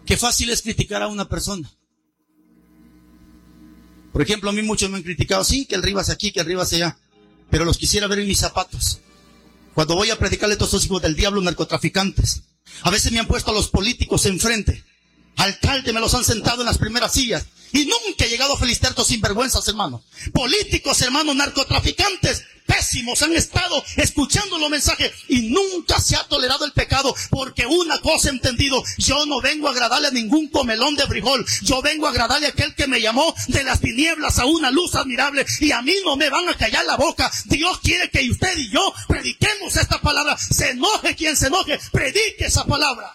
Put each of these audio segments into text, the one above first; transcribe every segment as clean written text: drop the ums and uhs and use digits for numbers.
Qué fácil es criticar a una persona. Por ejemplo, a mí muchos me han criticado, sí, que el Rivas aquí, que el Rivas allá, pero los quisiera ver en mis zapatos. Cuando voy a predicarle a todos esos hijos del diablo, narcotraficantes, a veces me han puesto a los políticos enfrente. Alcalde me los han sentado en las primeras sillas. Y nunca he llegado a felicitar a estos sinvergüenzas, hermano. Políticos, hermanos, narcotraficantes, pésimos, han estado escuchando los mensajes y nunca se ha tolerado el pecado, porque una cosa he entendido: yo no vengo a agradarle a ningún comelón de frijol, yo vengo a agradarle a aquel que me llamó de las tinieblas a una luz admirable, y a mí no me van a callar la boca. Dios quiere que usted y yo prediquemos esta palabra. Se enoje quien se enoje, predique esa palabra.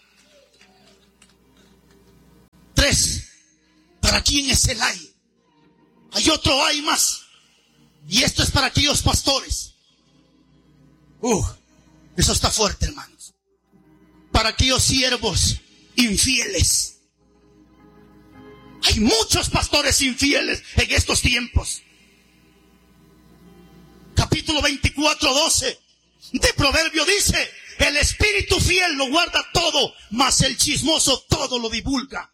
3. ¿Para quién es el ay? Hay otro ay más. Y esto es para aquellos pastores. Eso está fuerte, hermanos. Para aquellos siervos infieles. Hay muchos pastores infieles en estos tiempos. Capítulo 24:12 de Proverbio dice: el espíritu fiel lo guarda todo, mas el chismoso todo lo divulga.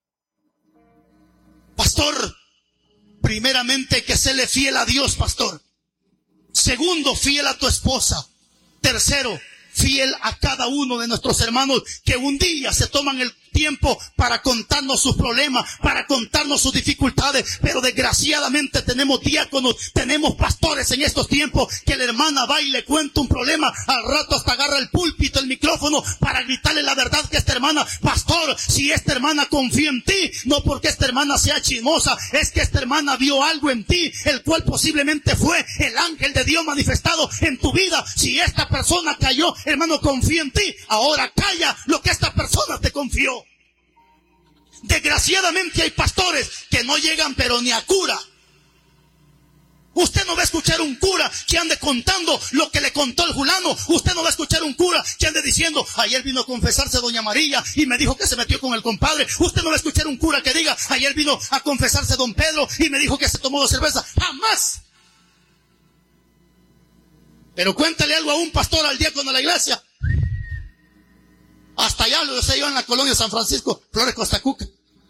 Pastor, primeramente hay que serle fiel a Dios, pastor. Segundo, fiel a tu esposa. Tercero, fiel a cada uno de nuestros hermanos que un día se toman el tiempo para contarnos sus problemas, para contarnos sus dificultades. Pero desgraciadamente tenemos diáconos, tenemos pastores en estos tiempos que la hermana va y le cuenta un problema, al rato hasta agarra el púlpito, el micrófono, para gritarle la verdad que esta hermana: pastor, si esta hermana confía en ti, no porque esta hermana sea chismosa, es que esta hermana vio algo en ti, el cual posiblemente fue el ángel de Dios manifestado en tu vida. Si esta persona cayó, hermano, confía en ti, ahora calla lo que esta persona te confió. Desgraciadamente hay pastores que no llegan pero ni a cura. Usted no va a escuchar un cura que ande contando lo que le contó el fulano. Usted no va a escuchar un cura que ande diciendo: ayer vino a confesarse doña María y me dijo que se metió con el compadre. Usted no va a escuchar un cura que diga: ayer vino a confesarse don Pedro y me dijo que se tomó 2 cervezas. Jamás. Pero cuéntale algo a un pastor, al diácono de la iglesia. Hasta allá lo sé yo, en la colonia San Francisco, Flores Costacuca.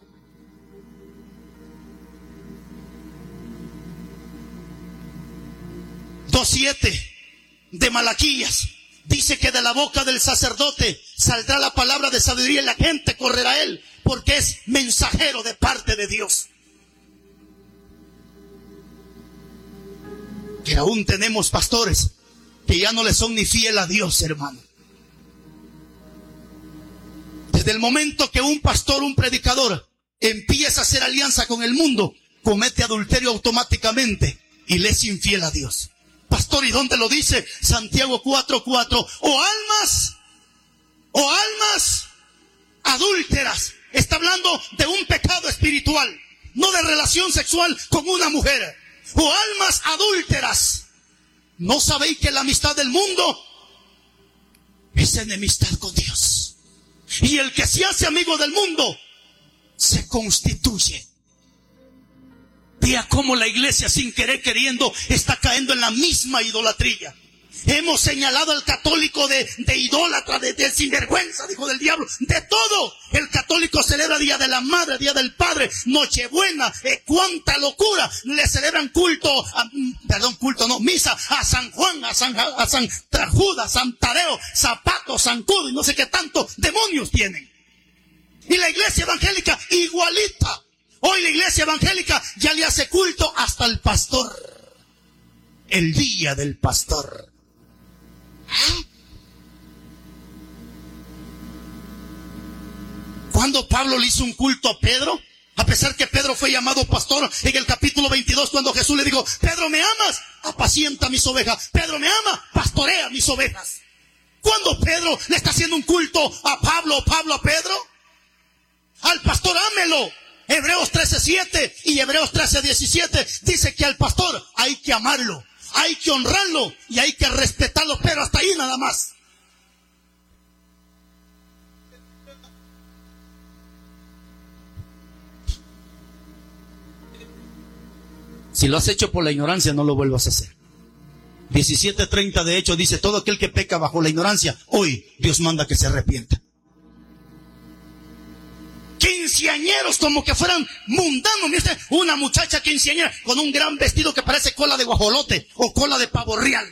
de Malaquías dice que de la boca del sacerdote saldrá la palabra de sabiduría y la gente correrá a él, porque es mensajero de parte de Dios. Que aún tenemos pastores que ya no le son ni fiel a Dios, hermano. Desde el momento que un pastor, un predicador, empieza a hacer alianza con el mundo, comete adulterio automáticamente y le es infiel a Dios. Pastor, ¿y dónde lo dice? Santiago 4:4. O almas adúlteras. Está hablando de un pecado espiritual, no de relación sexual con una mujer. O almas adúlteras. ¿No sabéis que la amistad del mundo es enemistad con Dios? Y el que se hace amigo del mundo se constituye. Vea cómo la iglesia, sin querer queriendo, está cayendo en la misma idolatría. Hemos señalado al católico de idólatra, de sinvergüenza, dijo del diablo, de todo. El católico celebra Día de la Madre, Día del Padre, Nochebuena, cuánta locura. Le celebran misa a San Juan, a San Trajuda, San Tadeo, Zapato, Zancudo y no sé qué tanto demonios tienen. Y la iglesia evangélica igualita. Hoy la iglesia evangélica ya le hace culto hasta al pastor. El día del pastor. Cuando Pablo le hizo un culto a Pedro, a pesar que Pedro fue llamado pastor, en el capítulo 22, cuando Jesús le dijo: Pedro, ¿me amas? Apacienta mis ovejas. Pedro, ¿me ama? Pastorea mis ovejas. ¿Cuándo Pedro le está haciendo un culto a Pablo a Pedro? Al pastor ámelo. Hebreos 13:7 y Hebreos 13:17 dice que al pastor hay que amarlo, hay que honrarlo y hay que respetarlo, pero hasta ahí nada más. Si lo has hecho por la ignorancia, no lo vuelvas a hacer. 17:30 de hecho dice: todo aquel que peca bajo la ignorancia, hoy Dios manda que se arrepienta. quinceañeros como que fueran mundanos. ¿Viste? Una muchacha quinceañera con un gran vestido que parece cola de guajolote o cola de pavo real.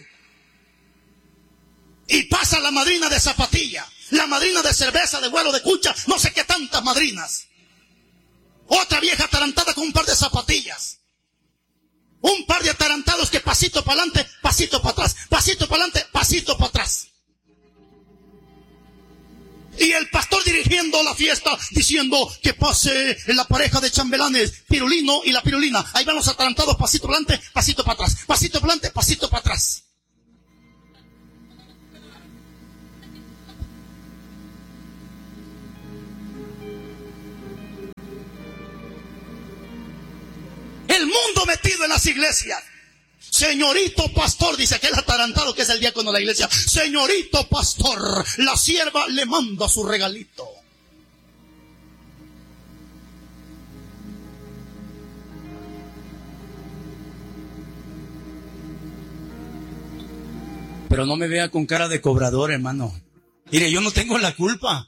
Y pasa la madrina de zapatilla, la madrina de cerveza, de vuelo, de cucha, no sé qué tantas madrinas. Otra vieja atarantada con un par de zapatillas. Un par de atarantados que pasito para adelante, pasito para atrás, pasito para adelante, pasito para atrás. Y el pastor dirigiendo la fiesta diciendo que pase la pareja de chambelanes, Pirulino y la Pirulina. Ahí van los atarantados, pasito para adelante, pasito para atrás, pasito para adelante, pasito para atrás. El mundo metido en las iglesias. Señorito pastor, dice aquel atarantado que es el diácono de la iglesia. Señorito pastor, la sierva le manda su regalito. Pero no me vea con cara de cobrador, hermano. Mire, yo no tengo la culpa.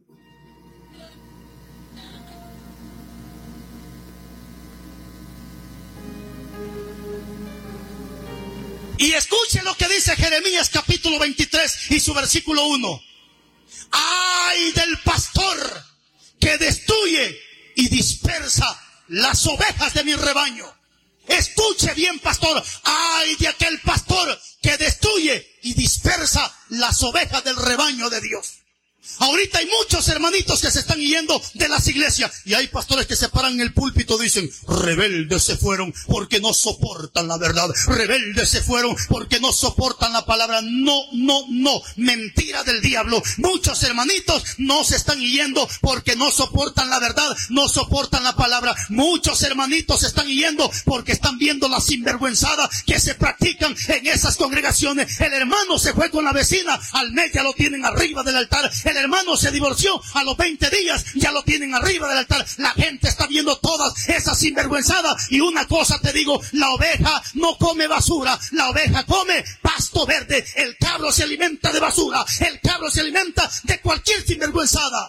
Y escuche lo que dice Jeremías capítulo 23 y su versículo 1. ¡Ay del pastor que destruye y dispersa las ovejas de mi rebaño! Escuche bien, pastor. ¡Ay de aquel pastor que destruye y dispersa las ovejas del rebaño de Dios! Ahorita hay muchos hermanitos que se están yendo de las iglesias. Y hay pastores que se paran en el púlpito y dicen: rebeldes se fueron porque no soportan la verdad. Rebeldes se fueron porque no soportan la palabra. No, no, no. Mentira del diablo. Muchos hermanitos no se están yendo porque no soportan la verdad, no soportan la palabra. Muchos hermanitos se están yendo porque están viendo la sinvergüenzada que se practican en esas congregaciones. El hermano se fue con la vecina, al mes ya lo tienen arriba del altar. El hermano se divorció, a los 20 días ya lo tienen arriba del altar. La gente está viendo todas esas sinvergüenzadas. Y una cosa te digo: la oveja no come basura, la oveja come pasto verde. El cabro se alimenta de basura, el cabro se alimenta de cualquier sinvergüenzada.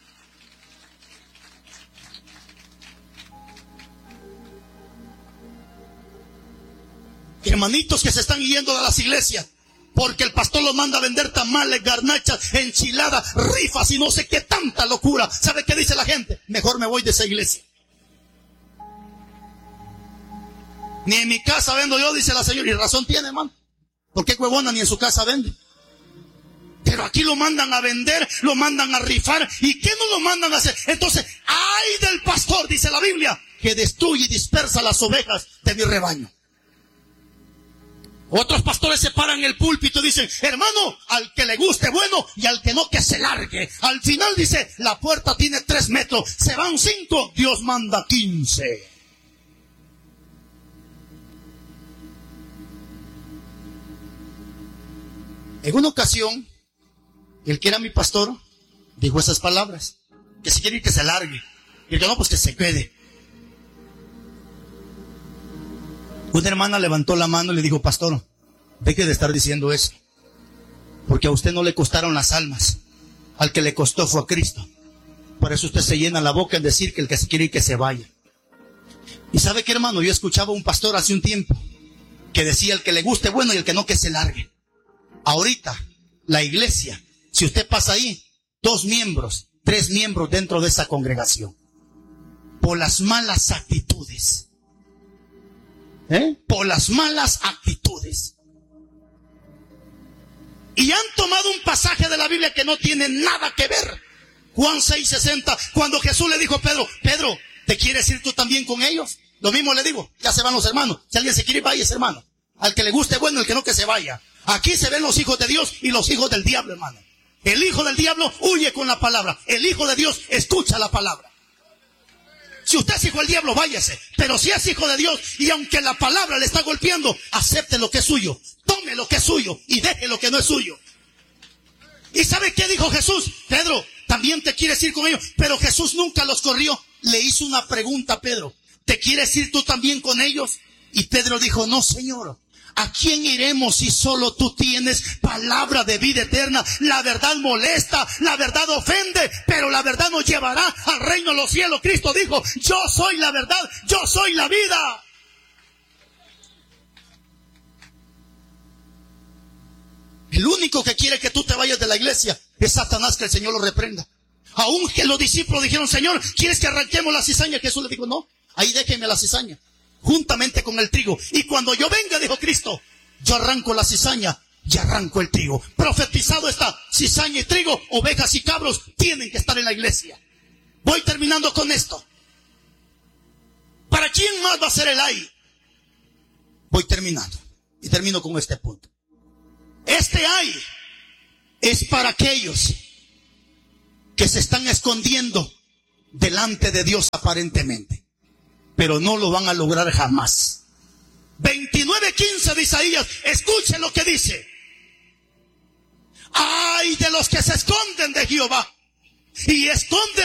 Hermanitos que se están yendo de las iglesias porque el pastor los manda a vender tamales, garnachas, enchiladas, rifas y no sé qué tanta locura. ¿Sabe qué dice la gente? Mejor me voy de esa iglesia. Ni en mi casa vendo yo, dice la señora. Y razón tiene, hermano. ¿Por qué huevona ni en su casa vende? Pero aquí lo mandan a vender, lo mandan a rifar. ¿Y qué no lo mandan a hacer? Entonces, ¡ay del pastor!, dice la Biblia, que destruye y dispersa las ovejas de mi rebaño. Otros pastores se paran en el púlpito y dicen: hermano, al que le guste bueno y al que no, que se largue. Al final dice: la puerta tiene 3 metros, se van 5, Dios manda 15. En una ocasión, el que era mi pastor dijo esas palabras: que si quiere ir, que se largue, y el que no, pues que se quede. Una hermana levantó la mano y le dijo: pastor, deje de estar diciendo eso, porque a usted no le costaron las almas, al que le costó fue a Cristo. Por eso usted se llena la boca en decir que el que se quiere ir, que se vaya. Y ¿sabe qué, hermano? Yo escuchaba a un pastor hace un tiempo que decía: el que le guste bueno y el que no, que se largue. Ahorita, la iglesia, si usted pasa ahí, 2 miembros, 3 miembros dentro de esa congregación, por las malas actitudes. Por las malas actitudes. Y han tomado un pasaje de la Biblia que no tiene nada que ver. Juan 6:60, cuando Jesús le dijo a Pedro: Pedro, ¿te quieres ir tú también con ellos? Lo mismo le digo: ya se van los hermanos. Si alguien se quiere ir, vaya, hermano. Al que le guste bueno, el que no, que se vaya. Aquí se ven los hijos de Dios y los hijos del diablo, hermano. El hijo del diablo huye con la palabra. El hijo de Dios escucha la palabra. Si usted es hijo del diablo, váyase. Pero si es hijo de Dios, y aunque la palabra le está golpeando, acepte lo que es suyo, tome lo que es suyo y deje lo que no es suyo. ¿Y sabe qué dijo Jesús? Pedro, ¿también te quieres ir con ellos? Pero Jesús nunca los corrió. Le hizo una pregunta a Pedro: ¿te quieres ir tú también con ellos? Y Pedro dijo: no, Señor. ¿A quién iremos si solo tú tienes palabra de vida eterna? La verdad molesta, la verdad ofende, pero la verdad nos llevará al reino de los cielos, Cristo dijo, yo soy la verdad, yo soy la vida. El único que quiere que tú te vayas de la iglesia es Satanás, que el Señor lo reprenda. Aún que los discípulos dijeron, Señor, ¿quieres que arranquemos la cizaña? Jesús le dijo, no, ahí déjenme la cizaña, juntamente con el trigo. Y cuando yo venga, dijo Cristo, yo arranco la cizaña y arranco el trigo. Profetizado está, cizaña y trigo, ovejas y cabros tienen que estar en la iglesia. Voy terminando con esto. ¿Para quién más va a ser el ay? Voy terminando. Y termino con este punto. Este ay es para aquellos que se están escondiendo delante de Dios aparentemente, pero no lo van a lograr jamás. 29:15 de Isaías, escuchen lo que dice. Ay de los que se esconden de Jehová y esconden